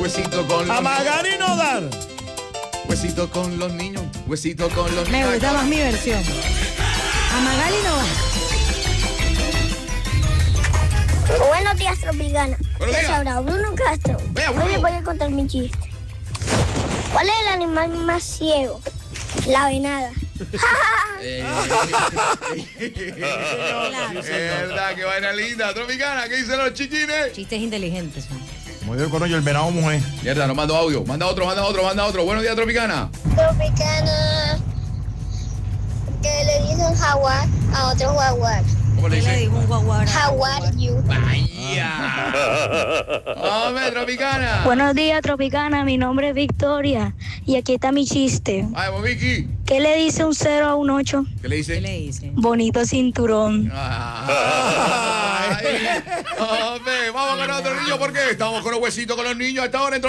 Huesito con los A Magali no dar. Huesito con los niños. Huesito con los niños. Me gusta más mi versión. A Magali no va. Buenos días, Tropicana. Buenos días. Les habla Bruno Castro. Vea, Hoy Bruno. les voy a contar mi chiste. ¿Cuál es el animal más ciego? La venada. Es verdad, que vaina linda. Tropicana, ¿qué dicen los chiquines? Chistes inteligentes. Como digo el coño, el venado mujer. Mierda, nos mando audio. Manda otro. Buenos días, Tropicana. Tropicana. ¿Qué le dice un jaguar a otro jaguar? ¿Cómo le ¿Qué le dice? dijo un guaguara? How are you? Vaya. Hombre, Tropicana. Buenos días, Tropicana. Mi nombre es Victoria y aquí está mi chiste. Vamos, Vicky. ¿Qué le dice un 0 a un 8? ¿Qué le dice? ¿Qué le dice? Bonito cinturón. Ay. Hombre, vamos con otro niño porque estamos con los huesitos con los niños a esta hora en